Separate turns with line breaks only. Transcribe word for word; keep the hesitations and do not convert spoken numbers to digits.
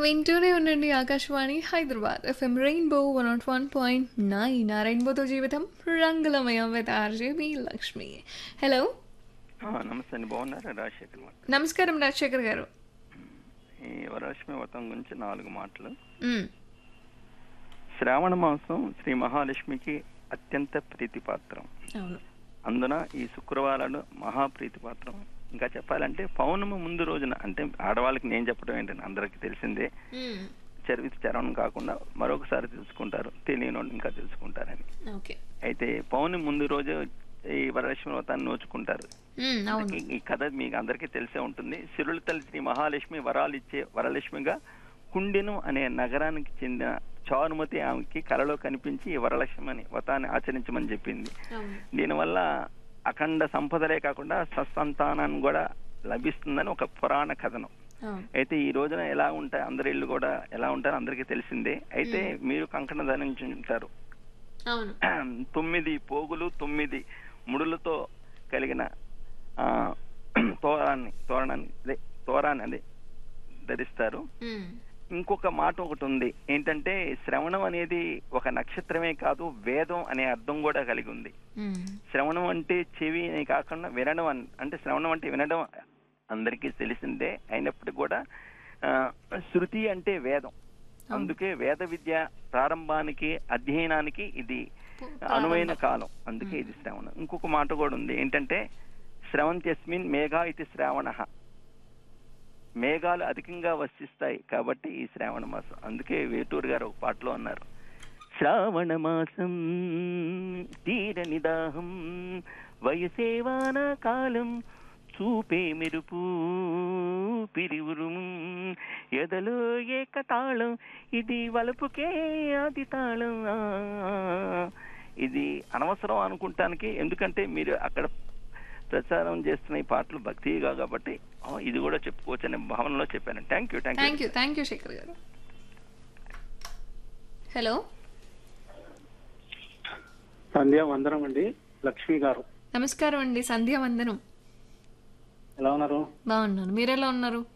వింటూనే ఉండండి Akashvani Hyderabad FM rainbow one not one point nine ఆ రెయిన్బోతో జీవితం రంగులమయం with RJ B Lakshmi. Hello,
ఆ, నమస్తే అండి, బాగున్నారా? రాజశేఖర్ మాట.
నమస్కారం రాజశేఖర్ గారు.
ఈ వరలక్ష్మి వ్రతం గురించి నాలుగు మాటలు.
మ్,
శ్రావణ మాసం శ్రీ మహాలక్ష్మికి అత్యంత ప్రీతిపాత్రం.
అవును.
అందున ఈ శుక్రవారాలు మహాప్రీతిపాత్రం. ఇంకా చెప్పాలంటే పౌర్ణమి ముందు రోజున, అంటే ఆడవాళ్ళకి నేను చెప్పడం ఏంటంటే అందరికీ తెలిసిందే,
మ్,
చరివి చరణం కాకుండా మరొకసారి తెలుసుకుంటారు, తెలియని వాళ్ళు ఇంకా తెలుసుకుంటారని.
ఓకే.
అయితే పౌర్ణమి ముందు రోజు ఈ వరలక్ష్మి వ్రతాన్ని నోచుకుంటారు.
మ్, అవును.
ఈ- ఈ కథ మీకు అందరికీ తెలిసే ఉంటుంది. సిరుల తల్లి శ్రీ మహాలక్ష్మి వరాలు ఇచ్చే వరలక్ష్మిగా కుండెను అనే నగరానికి చెందిన చారుమతి ఆమెకి కలలో కనిపించి ఈ వరలక్ష్మి అని వ్రతాన్ని ఆచరించమని చెప్పింది.
అవును.
దీనివల్ల అఖండ సంపదలే కాకుండా సత్సంతానాన్ని కూడా లభిస్తుందని ఒక పురాణ కథనం.
అవును.
అయితే ఈ రోజున ఎలా ఉంటాయి, అందరి ఇళ్ళు కూడా ఎలా ఉంటారో అందరికీ తెలిసిందే. అయితే మీరు కంకణ ధరించి ఉంటారు.
అవును.
తొమ్మిది పోగులు తొమ్మిది ముడులతో కలిగిన ఆ తోరాన్ని తోరణాన్ని అదే తోరాన్ని అదే ధరిస్తారు.
మ్,
ఇంకొక మాట ఒకటి ఉంది, ఏంటంటే శ్రవణం అనేది ఒక నక్షత్రమే కాదు, వేదం అనే అర్థం కూడా కలిగి ఉంది.
మ్,
శ్రవణం అంటే చెవి అని కాకుండా వినడం అని, అంటే శ్రవణం అంటే వినడం అందరికీ తెలిసిందే. అయినప్పటికీ కూడా ఆ, శృతి అంటే వేదం. అందుకే వేద విద్య ప్రారంభానికి అధ్యయనానికి ఇది అనువైన కాలం. అందుకే ఇది శ్రవణం. ఇంకొక మాట కూడా ఉంది, ఏంటంటే శ్రవంత్యస్మిన్ మేఘా ఇది శ్రావణ, మేఘాలు అధికంగా వర్షిస్తాయి కాబట్టి ఈ శ్రావణ మాసం. అందుకే వేటూరు గారు ఒక పాటలో అన్నారు, శ్రావణ మాసం తీర నిదాహం వయసేవాన కాలం చూపే మెరుపు పిరివురుము ఎదలో ఏకతాళం ఇది వలుపుకే ఆది తాళం. ఆ, ఇది అనవసరం అనుకుంటానికి, ఎందుకంటే మీరు అక్కడ ప్రచారం చేస్తున్న ఈ పాటలు భక్తిగా కాబట్టి ఆ, ఇది కూడా చెప్పుకోవచ్చు అనే భావనలో చెప్పాను. Thank you thank you
thank you thank you Shekhar గారు. హలో,
సంధ్యా వందనం అండి. లక్ష్మి గారు
నమస్కారం అండి. సంధ్యా వందనం.
ఎలా ఉన్నారు?
బాగున్నాను, మీరెలా ఉన్నారు?